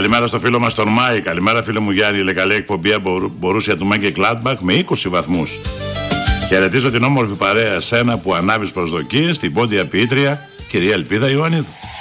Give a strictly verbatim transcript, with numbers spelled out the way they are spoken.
Καλημέρα στο φίλο μας τον Μάη. Καλημέρα φίλο μου Γιάννη. Η καλή εκπομπή Μπορούσια του Μάγκε Κλάντμπαχ με είκοσι βαθμούς. Χαιρετίζω την όμορφη παρέα σένα που ανάβεις προσδοκίες, την πόντια ποιήτρια κυρία Ελπίδα Ιωαννίδου.